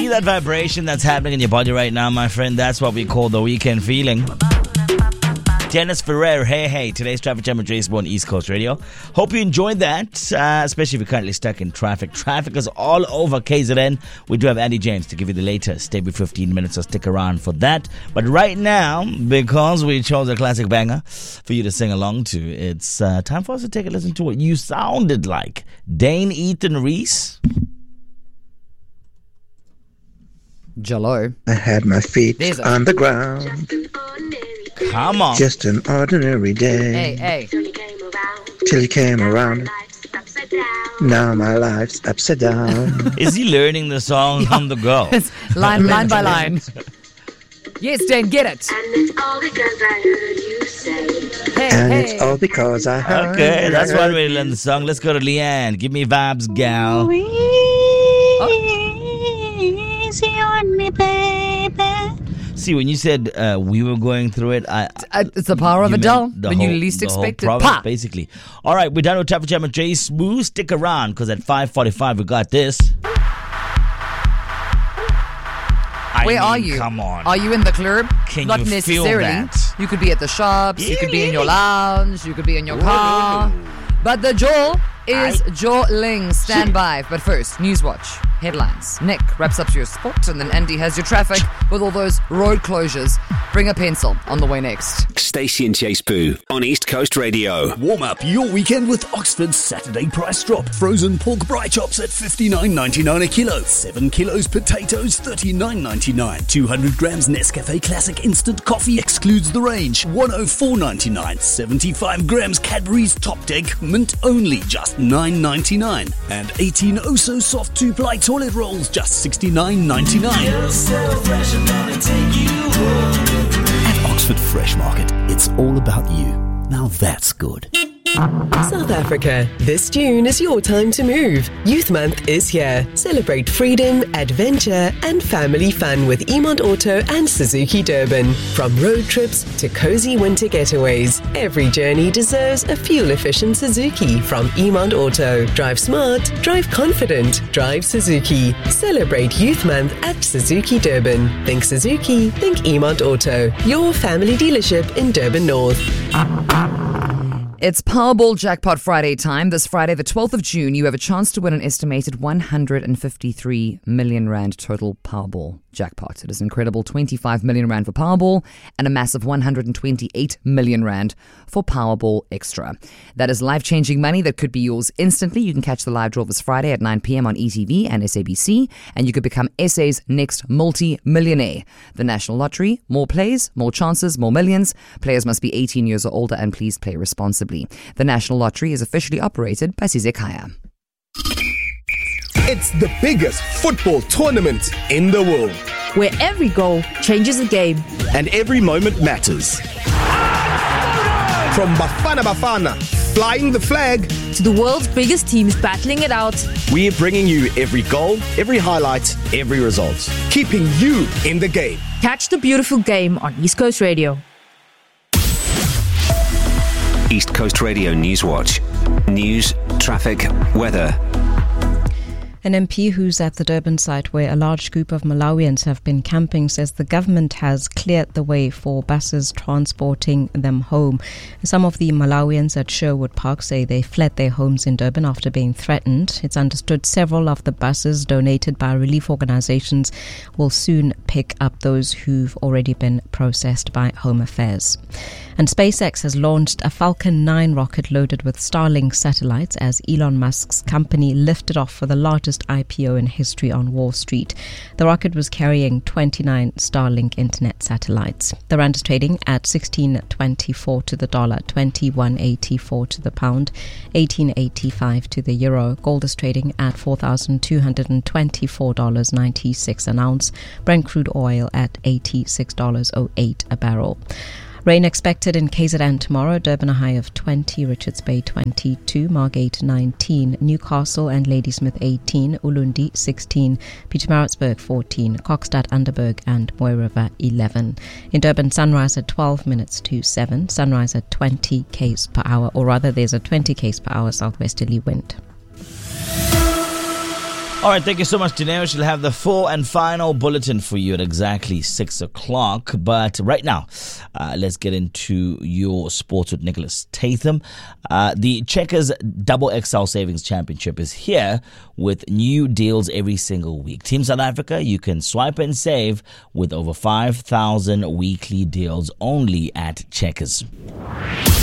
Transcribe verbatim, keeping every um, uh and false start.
feel that vibration that's happening in your body right now, my friend? That's what we call the weekend feeling. Dennis Ferrer, hey, hey. Today's Traffic Jam with Jace on East Coast Radio. Hope you enjoyed that, uh, especially if you're currently stuck in traffic. Traffic is all over K Z N. We do have Andy James to give you the latest. Stay with fifteen minutes, so stick around for that. But right now, because we chose a classic banger for you to sing along to, it's uh, time for us to take a listen to what you sounded like. Dane Ethan Reese. Jello. I had my feet on the ground. Come on. Just an ordinary day. Hey, hey. Till you came around. Now my life's upside down. Is he learning the song Yeah. on the go? It's line, line by line. Yes, Dan, get it. And it's all because I heard you say. Hey, And hey. it's all because I heard. Okay, that's one way to learn the song. Let's go to Leanne. Give me vibes, gal. Easy on me, baby. See, when you said uh, we were going through it, I, Uh, it's the power of you Adele meant the when whole- you least the whole expect it. province, Pa! basically. All right, we're done with Traffic Jam with Jay Smooth. Stick around, because at five forty-five, we got this. I Where mean, are you? Come on. Are you in the club? Can Not you feel necessarily. that? You could be at the shops, you could be in your lounge, you could be in your car. But the jaw is Jaw Ling. Stand by. But first, Newswatch. Headlines. Nick wraps up your spot, and then Andy has your traffic with all those road closures. Bring a pencil on the way next. Stacey and Chase Boo on East Coast Radio. Warm up your weekend with Oxford's Saturday price drop. Frozen pork bri chops at fifty-nine ninety-nine a kilo. seven kilos potatoes, thirty-nine ninety-nine. two hundred grams Nescafe Classic Instant Coffee excludes the range, one oh four ninety-nine. seventy-five grams Cadbury's Top Deck Mint only, just nine ninety-nine. And eighteen oh so soft two-ply toilet rolls, just sixty-nine ninety-nine. At Oxford Fresh Market, it's all about you. Now that's good. South Africa, this June is your time to move. Youth Month is here. Celebrate freedom, adventure, and family fun with Emont Auto and Suzuki Durban. From road trips to cozy winter getaways, every journey deserves a fuel-efficient Suzuki from Emont Auto. Drive smart, drive confident, drive Suzuki. Celebrate Youth Month at Suzuki Durban. Think Suzuki, think Emont Auto. Your family dealership in Durban North. It's Powerball Jackpot Friday time. This Friday, the twelfth of June, you have a chance to win an estimated one hundred fifty-three million rand total Powerball jackpot. It is an incredible twenty-five million rand for Powerball and a massive one hundred twenty-eight million rand for Powerball Extra. That is life-changing money that could be yours instantly. You can catch the live draw this Friday at nine p.m. on E T V and S A B C, and you could become S A's next multi-millionaire. The National Lottery, more plays, more chances, more millions. Players must be eighteen years or older, and please play responsibly. The National Lottery is officially operated by Sizekaya. It's the biggest football tournament in the world. Where every goal changes the game. And every moment matters. From Bafana Bafana, flying the flag, to the world's biggest teams battling it out. We're bringing you every goal, every highlight, every result. Keeping you in the game. Catch the beautiful game on East Coast Radio. East Coast Radio Newswatch. News, traffic, weather. An M P who's at the Durban site where a large group of Malawians have been camping says the government has cleared the way for buses transporting them home. Some of the Malawians at Sherwood Park say they fled their homes in Durban after being threatened. It's understood several of the buses donated by relief organizations will soon pick up those who've already been processed by Home Affairs. And SpaceX has launched a Falcon nine rocket loaded with Starlink satellites as Elon Musk's company lifted off for the largest I P O in history on Wall Street. The rocket was carrying twenty-nine Starlink internet satellites. The rand is trading at sixteen twenty-four to the dollar, twenty-one eighty-four to the pound, eighteen eighty-five to the euro. Gold is trading at four thousand two hundred twenty-four dollars and ninety-six cents an ounce. Brent crude oil at eighty-six dollars and oh eight cents a barrel. Rain expected in K Z N tomorrow. Durban a high of twenty, Richards Bay twenty-two, Margate nineteen, Newcastle and Ladysmith eighteen, Ulundi sixteen, Pietermaritzburg fourteen, Kokstad, Underberg and Mooi River eleven. In Durban, sunrise at twelve minutes to seven, sunrise at twenty k's per hour, or rather there's a twenty k's per hour southwesterly wind. All right, thank you so much, Dinesh. We'll have the full and final bulletin for you at exactly six o'clock. But right now, uh, let's get into your sports with Nicholas Tatham. Uh, the Checkers Double X L Savings Championship is here with new deals every single week. Team South Africa, you can swipe and save with over five thousand weekly deals only at Checkers.